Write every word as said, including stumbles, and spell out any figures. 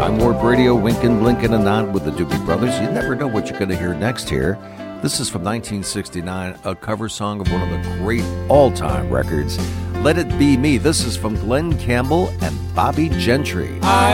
Time Warp Radio, winking, blinking, and nod with the Doobie Brothers. You never know what you're going to hear next here. This is from nineteen sixty-nine, a cover song of one of the great all-time records, Let It Be Me. This is from Glenn Campbell and Bobby Gentry. I